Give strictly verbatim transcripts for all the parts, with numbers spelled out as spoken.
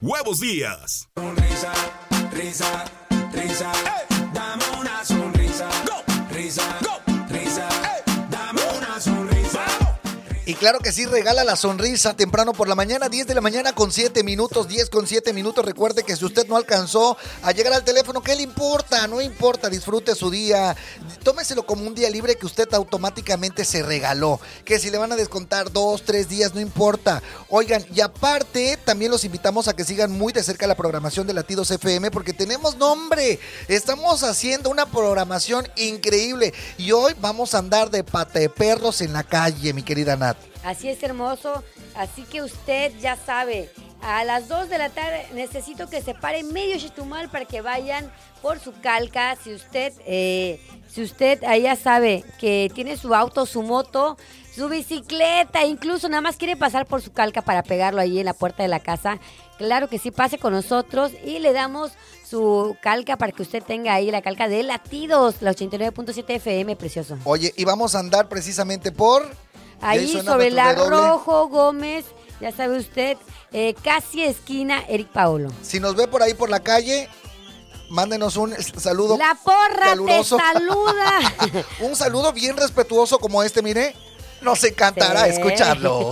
Huevos Díaz. Sonrisa, risa, risa, hey. Dame una sonrisa, go. Risa, go. Risa, hey. Dame una sonrisa. Y claro que sí, regala la sonrisa temprano por la mañana, diez de la mañana con siete minutos, diez con siete minutos. Recuerde que si usted no alcanzó a llegar al teléfono, ¿qué le importa? No importa, disfrute su día. Tómeselo como un día libre que usted automáticamente se regaló. Que si le van a descontar dos, tres días, no importa. Oigan, y aparte, también los invitamos a que sigan muy de cerca la programación de Latidos F M porque tenemos nombre. Estamos haciendo una programación increíble y hoy vamos a andar de pata de perros en la calle, mi querida Nat. Así es, hermoso. Así que usted ya sabe, a las dos de la tarde necesito que se pare medio Chetumal para que vayan por su calca. Si usted, eh, si usted ahí ya sabe que tiene su auto, su moto, su bicicleta, incluso nada más quiere pasar por su calca para pegarlo ahí en la puerta de la casa, claro que sí, pase con nosotros y le damos su calca para que usted tenga ahí la calca de Latidos, la ochenta y nueve punto siete F M, precioso. Oye, y vamos a andar precisamente por... Ahí sobre la Rojo Gómez, ya sabe usted, eh, casi esquina Eric Paolo. Si nos ve por ahí por la calle, mándenos un saludo. La porra caluroso. te saluda. Un saludo bien respetuoso como este, mire. Nos encantará sí. escucharlo.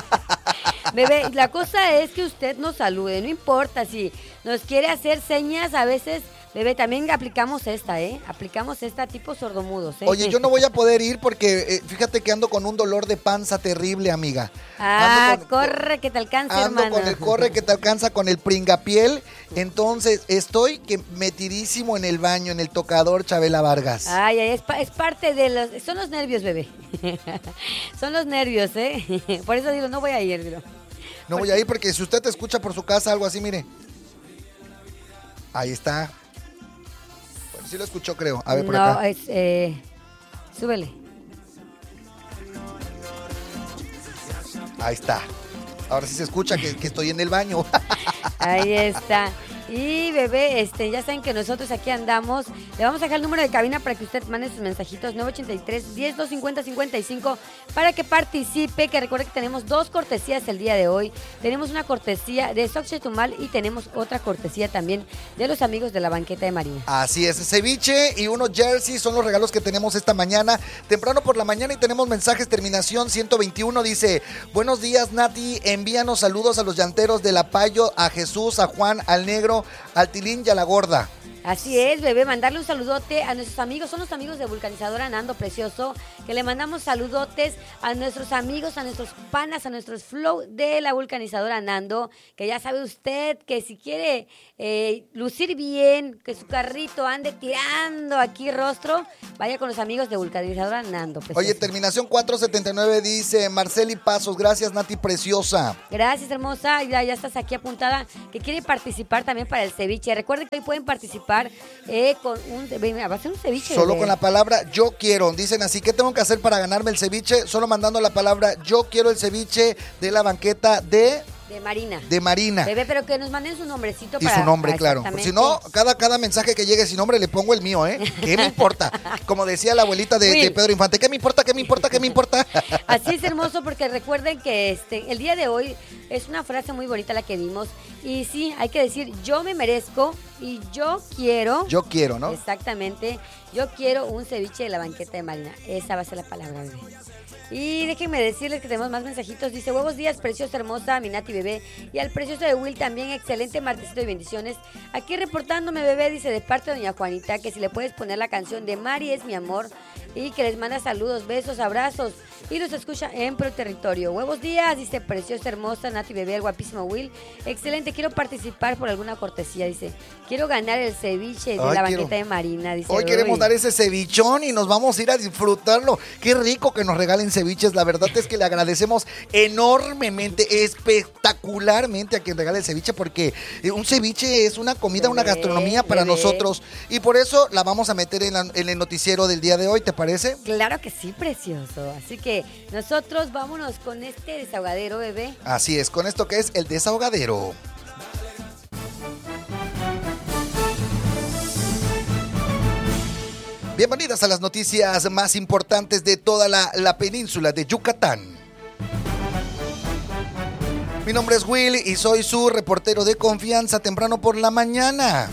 Bebé, la cosa es que usted nos salude, no importa si nos quiere hacer señas a veces. Bebé, también aplicamos esta, ¿eh? Aplicamos esta tipo sordomudos, ¿eh? Oye, yo no voy a poder ir porque eh, fíjate que ando con un dolor de panza terrible, amiga. Ah, con, corre que te alcanza, ando hermano. con el corre que te alcanza con el pringapiel. Entonces, estoy que metidísimo en el baño, en el tocador Chabela Vargas. Ay, ay, es, pa- es parte de los... Son los nervios, bebé. Son los nervios, ¿eh? Por eso digo, no voy a ir, digo. No voy a ir porque si usted te escucha por su casa algo así, mire. Ahí está. Sí lo escuchó, creo. A ver, por no, acá. No, es... Eh, súbele. Ahí está. Ahora sí se escucha que, que estoy en el baño. Ahí está. Y bebé, este, ya saben que nosotros aquí andamos. Le vamos a dejar el número de cabina para que usted mande sus mensajitos nueve ochenta y tres, diez, doscientos cincuenta, cincuenta y cinco para que participe, que recuerde que tenemos dos cortesías el día de hoy. Tenemos una cortesía de Sox Chetumal y tenemos otra cortesía también de los amigos de la banqueta de Marina. Así es, ceviche y unos jerseys son los regalos que tenemos esta mañana, temprano por la mañana, y tenemos mensajes, terminación ciento veintiuno, dice: buenos días, Nati, envíanos saludos a los llanteros de La Payo, a Jesús, a Juan, al Negro, al Tilín y a la Gorda. Así es, bebé, mandarle un saludote a nuestros amigos, son los amigos de Vulcanizadora Nando, precioso, que le mandamos saludotes a nuestros amigos, a nuestros panas, a nuestros flow de la Vulcanizadora Nando, que ya sabe usted que si quiere eh, lucir bien, que su carrito ande tirando aquí rostro, vaya con los amigos de Vulcanizadora Nando, precioso. Oye, terminación cuatrocientos setenta y nueve dice Marceli Pasos, gracias Nati preciosa. Gracias, hermosa, ya, ya estás aquí apuntada, que quiere participar también para el ceviche. Recuerden que hoy pueden participar Eh, con un, va a ser un ceviche. Solo bebé. con la palabra yo quiero. Dicen así, ¿qué tengo que hacer para ganarme el ceviche? Solo mandando la palabra yo quiero el ceviche de la banqueta de... De Marina. De Marina. Bebé, pero que nos manden su nombrecito. Y para, su nombre, para claro. Si no, cada, cada mensaje que llegue sin nombre le pongo el mío, ¿eh? ¿Qué me importa? Como decía la abuelita de, de Pedro Infante, ¿qué me importa? ¿Qué me importa? ¿Qué me importa? Así es, hermoso, porque recuerden que este el día de hoy es una frase muy bonita la que vimos. Y sí, hay que decir, yo me merezco y yo quiero. Yo quiero, ¿no? Exactamente. Yo quiero un ceviche de la banqueta de Marina. Esa va a ser la palabra, bebé. Y déjenme decirles que tenemos más mensajitos. Dice: buenos días, preciosa, hermosa, mi Nati bebé. Y al precioso de Will también, excelente martesito y bendiciones. Aquí reportándome, bebé, dice de parte de doña Juanita, que si le puedes poner la canción de Mari es mi amor. Y que les manda saludos, besos, abrazos. Y los escucha en Pro Territorio. Buenos días, dice preciosa, hermosa, Nati bebé, el guapísimo Will. Excelente, quiero participar por alguna cortesía, dice. Quiero ganar el ceviche de Ay, la quiero. banqueta de Marina, dice. Hoy queremos Uy. dar ese cevichón y nos vamos a ir a disfrutarlo. Qué rico que nos regalen ceviches. La verdad es que le agradecemos enormemente, espectacularmente a quien regale el ceviche, porque un ceviche es una comida, bebé, una gastronomía para bebé. nosotros. Y por eso la vamos a meter en, la, en el noticiero del día de hoy, ¿te parece? Claro que sí, precioso. Así que nosotros vámonos con este desahogadero, bebé. Así es, con esto que es el desahogadero. Bienvenidas a las noticias más importantes de toda la, la península de Yucatán. Mi nombre es Will y soy su reportero de confianza temprano por la mañana.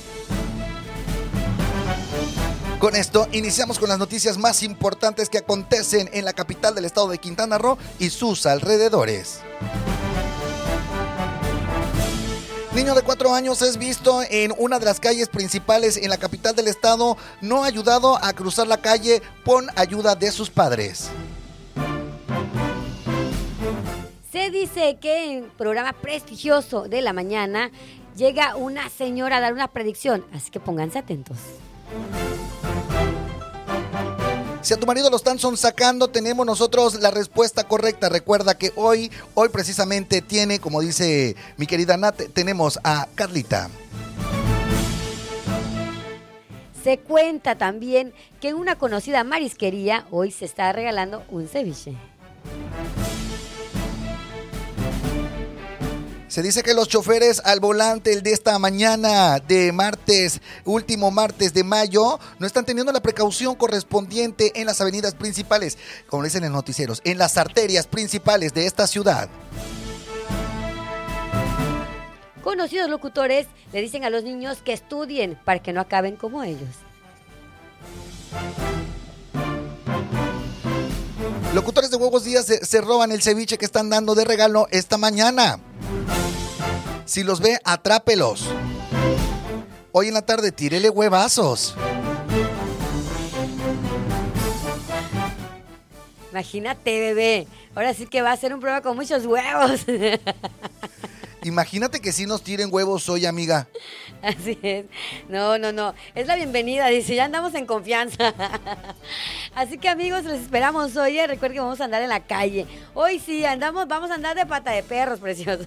Con esto iniciamos con las noticias más importantes que acontecen en la capital del estado de Quintana Roo y sus alrededores. Niño de cuatro años es visto en una de las calles principales en la capital del estado, no ayudado a cruzar la calle con ayuda de sus padres. Se dice que en programa prestigioso de la mañana llega una señora a dar una predicción, así que pónganse atentos. Si a tu marido lo están sonsacando, tenemos nosotros la respuesta correcta. Recuerda que hoy, hoy precisamente tiene, como dice mi querida Nat, tenemos a Carlita. Se cuenta también que en una conocida marisquería hoy se está regalando un ceviche. Se dice que los choferes al volante el de esta mañana de martes, último martes de mayo, no están teniendo la precaución correspondiente en las avenidas principales, como dicen en los noticieros, en las arterias principales de esta ciudad. Conocidos locutores le dicen a los niños que estudien para que no acaben como ellos. Locutores de Huevos Días se, se roban el ceviche que están dando de regalo esta mañana. Si los ve, atrápelos. Hoy en la tarde, tírele huevazos. Imagínate, bebé. Ahora sí que va a ser un prueba con muchos huevos. Imagínate que sí nos tiren huevos hoy, amiga. Así es. No, no, no. Es la bienvenida, dice. Ya andamos en confianza. Así que, amigos, les esperamos hoy. ¿eh? Recuerden que vamos a andar en la calle. Hoy sí, andamos, vamos a andar de pata de perros, precioso.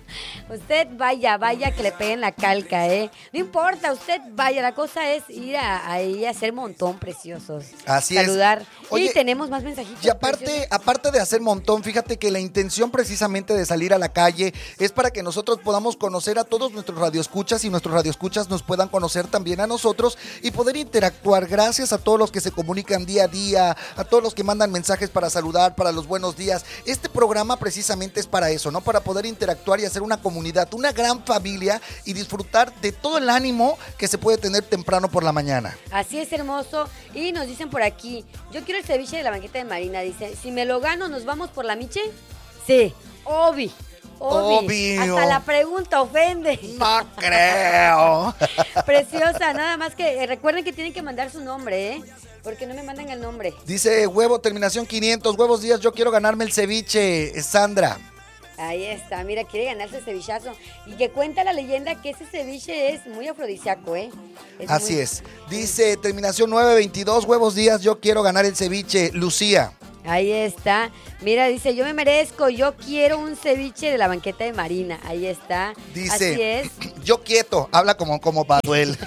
Usted vaya, vaya que le peguen la calca, ¿eh? No importa, usted vaya. La cosa es ir a, ahí a hacer montón, preciosos. Así Saludar. es. Saludar. Oye, y tenemos más mensajitos. Y aparte, aparte de hacer montón, fíjate que la intención precisamente de salir a la calle es para que nosotros podamos conocer a todos nuestros radioescuchas y nuestros radioescuchas nos puedan conocer también a nosotros y poder interactuar. Gracias a todos los que se comunican día a día, a todos los que mandan mensajes para saludar, para los buenos días. Este programa precisamente es para eso, ¿no? Para poder interactuar y hacer una comunidad, una gran familia y disfrutar de todo el ánimo que se puede tener temprano por la mañana. Así es, hermoso. Y nos dicen por aquí, yo quiero el ceviche de la banqueta de Marina. Dice, si me lo gano, ¿nos vamos por la miche? Sí, obvio. Obvio. Hasta la pregunta ofende. No creo. Preciosa, nada más que eh, recuerden que tienen que mandar su nombre, ¿eh? Porque no me mandan el nombre. Dice huevo, terminación quinientos, Huevos Días, yo quiero ganarme el ceviche, Sandra. Ahí está, mira, quiere ganarse el cevichazo. Y que cuenta la leyenda que ese ceviche es muy afrodisíaco, ¿eh? Es Así muy... es. Dice terminación nueve veintidós, Huevos Días, yo quiero ganar el ceviche, Lucía. Ahí está. Mira, dice, yo me merezco, yo quiero un ceviche de la banqueta de Marina. Ahí está. Dice, así es. Yo quieto, habla como, como Baduel.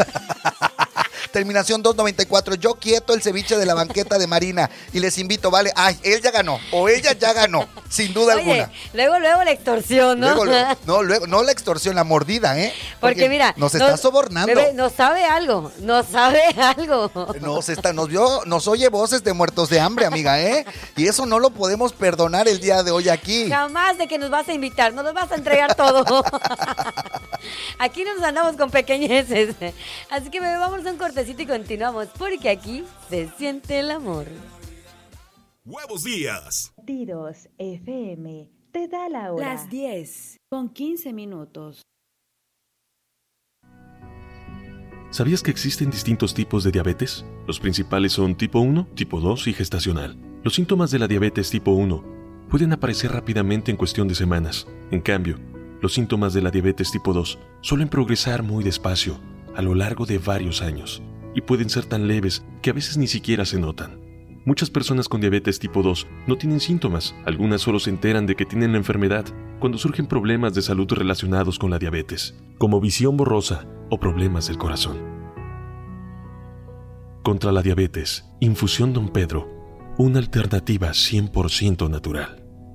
Terminación dos noventa y cuatro, yo quieto el ceviche de la banqueta de Marina. Y les invito, vale, ay, él ya ganó, o ella ya ganó, sin duda Oye, alguna. Luego, luego la extorsión, ¿no? Luego, luego, no, luego, no la extorsión, la mordida, ¿eh? Porque, Porque mira. Nos está nos, sobornando. Bebé, nos sabe algo, nos sabe algo. Nos está, nos vio, nos oye voces de muertos de hambre, amiga, ¿eh? Y eso no lo podemos perdonar el día de hoy aquí. Jamás de que nos vas a invitar, nos vas a entregar todo. Aquí nos andamos con pequeñeces. Así que, bebé, vamos a un cortecito y continuamos. Porque aquí se siente el amor. Huevos Días. Tiros F M te da la hora. Las diez con quince minutos. ¿Sabías que existen distintos tipos de diabetes? Los principales son tipo uno, tipo dos y gestacional. Los síntomas de la diabetes tipo uno pueden aparecer rápidamente en cuestión de semanas. En cambio, los síntomas de la diabetes tipo dos suelen progresar muy despacio, a lo largo de varios años, y pueden ser tan leves que a veces ni siquiera se notan. Muchas personas con diabetes tipo dos no tienen síntomas, algunas solo se enteran de que tienen la enfermedad cuando surgen problemas de salud relacionados con la diabetes, como visión borrosa o problemas del corazón. Contra la diabetes, Infusión Don Pedro, una alternativa cien por ciento natural.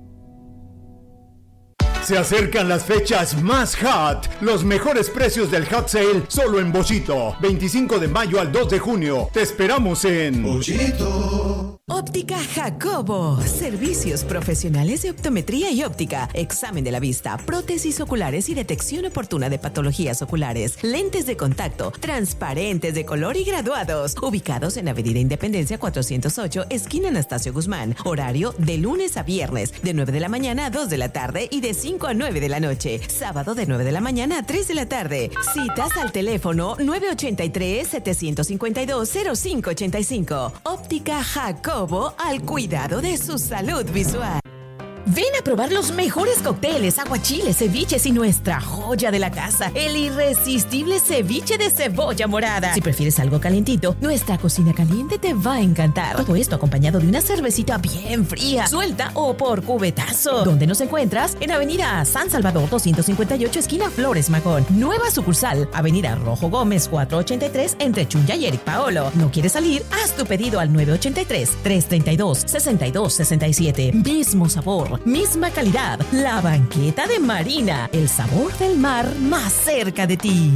Se acercan las fechas más hot. Los mejores precios del Hot Sale solo en Bollito. veinticinco de mayo al dos de junio. Te esperamos en Bollito. Óptica Jacobo. Servicios profesionales de optometría y óptica. Examen de la vista, prótesis oculares y detección oportuna de patologías oculares. Lentes de contacto, transparentes de color y graduados. Ubicados en Avenida Independencia cuatrocientos ocho, esquina Anastasio Guzmán. Horario de lunes a viernes, de nueve de la mañana a dos de la tarde y de cinco a nueve de la noche. Sábado de nueve de la mañana a tres de la tarde. Citas al teléfono nueve ochenta y tres, setecientos cincuenta y dos, cero cinco ochenta y cinco. Óptica Jacobo. Al cuidado de su salud visual. Ven a probar los mejores cócteles, aguachiles, ceviches y nuestra joya de la casa, el irresistible ceviche de cebolla morada. Si prefieres algo calientito, nuestra cocina caliente te va a encantar. Todo esto acompañado de una cervecita bien fría, suelta o por cubetazo. ¿Dónde nos encuentras? En Avenida San Salvador doscientos cincuenta y ocho, esquina Flores Magón. Nueva sucursal, Avenida Rojo Gómez cuatrocientos ochenta y tres, entre Chunya y Eric Paolo. ¿No quieres salir? Haz tu pedido al nueve ochenta y tres, trescientos treinta y dos, sesenta y dos sesenta y siete. Mismo sabor, misma calidad. La Banqueta de Marina, el sabor del mar más cerca de ti.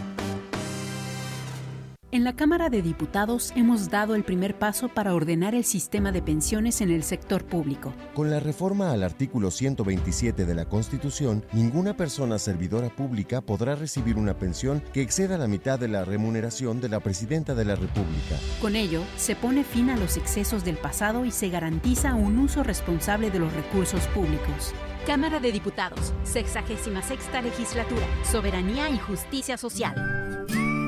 En la Cámara de Diputados hemos dado el primer paso para ordenar el sistema de pensiones en el sector público. Con la reforma al artículo ciento veintisiete de la Constitución, ninguna persona servidora pública podrá recibir una pensión que exceda la mitad de la remuneración de la Presidenta de la República. Con ello, se pone fin a los excesos del pasado y se garantiza un uso responsable de los recursos públicos. Cámara de Diputados, sexagésima sexta legislatura, Soberanía y Justicia Social.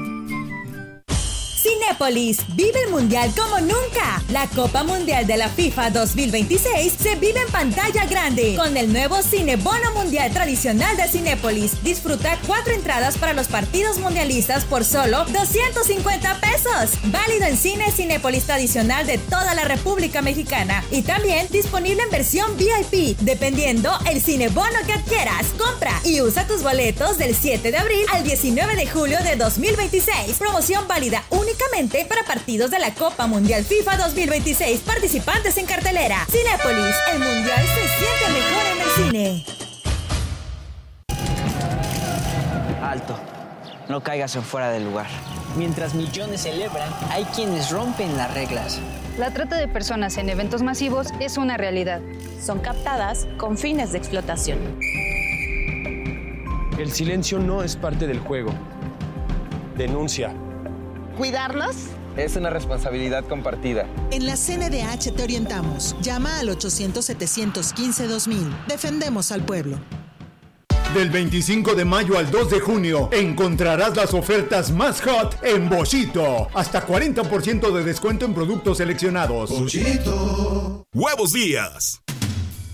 Cinépolis, vive el Mundial como nunca. La Copa Mundial de la FIFA dos mil veintiséis se vive en pantalla grande con el nuevo Cine Bono Mundial tradicional de Cinépolis. Disfruta cuatro entradas para los partidos mundialistas por solo doscientos cincuenta pesos. Válido en cine Cinépolis tradicional de toda la República Mexicana y también disponible en versión V I P, dependiendo el Cine Bono que adquieras. Compra y usa tus boletos del siete de abril al diecinueve de julio de dos mil veintiséis. Promoción válida únicamente para partidos de la Copa Mundial FIFA dos mil veintiséis, participantes en cartelera. Cinépolis, el Mundial se siente mejor en el cine. Alto, no caigas en fuera del lugar. Mientras millones celebran, hay quienes rompen las reglas. La trata de personas en eventos masivos es una realidad. Son captadas con fines de explotación. El silencio no es parte del juego. Denuncia. ¿Cuidarnos? Es una responsabilidad compartida. En la C N D H te orientamos. Llama al ochocientos, setecientos quince, dos mil. Defendemos al pueblo. Del veinticinco de mayo al dos de junio encontrarás las ofertas más hot en Boschito. Hasta cuarenta por ciento de descuento en productos seleccionados. Boschito. Huevos Díaz.